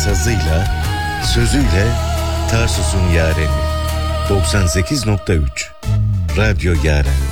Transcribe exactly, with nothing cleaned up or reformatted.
sazıyla, sözüyle Tarsus'un yareni. doksan sekiz nokta üç Radyo Yaren.